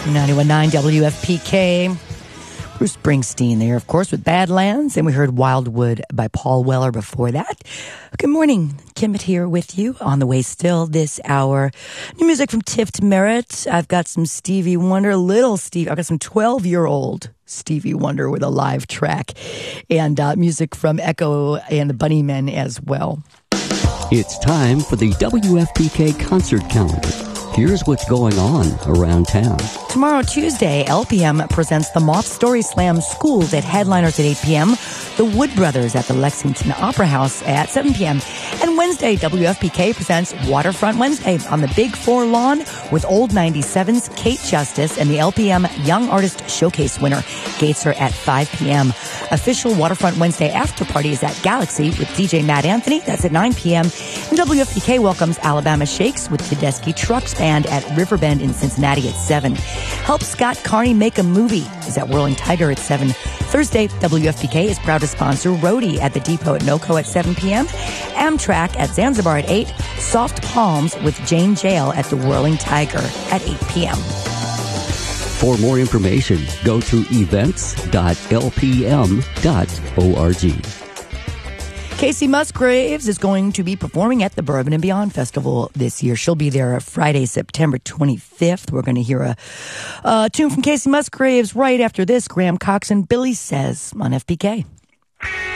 91.9 WFPK. Bruce Springsteen there, of course, with Badlands. And we heard Wildwood by Paul Weller before that. Good morning. Kimmett here with you on the way still this hour. New music from Tift Merritt. I've got some Stevie Wonder, little Steve. I've got some 12-year-old Stevie Wonder with a live track. And music from Echo and the Bunnymen as well. It's time for the WFPK concert calendar. Here's what's going on around town. Tomorrow, Tuesday, LPM presents the Moth Story Slam Schools at Headliners at 8 p.m., the Wood Brothers at the Lexington Opera House at 7 p.m., and Wednesday, WFPK presents Waterfront Wednesday on the Big Four lawn with Old 97's Kate Justice and the LPM Young Artist Showcase winner. Gates are at 5 p.m. Official Waterfront Wednesday after party is at Galaxy with DJ Matt Anthony. That's at 9 p.m. And WFPK welcomes Alabama Shakes with Tedeschi Trucks Band at Riverbend in Cincinnati at 7. Help Scott Carney Make a Movie is at Whirling Tiger at 7. Thursday, WFPK is proud to sponsor Roadie at the Depot at NoCo at 7 p.m. Amtrak at Zanzibar at 8. Soft Palms with Jane Jail at the Whirling Tiger at 8 p.m. For more information, go to events.lpm.org. Casey Musgraves is going to be performing at the Bourbon and Beyond Festival this year. She'll be there Friday, September 25th. We're going to hear a tune from Casey Musgraves right after this. Graham Cox and Billy Says on FPK.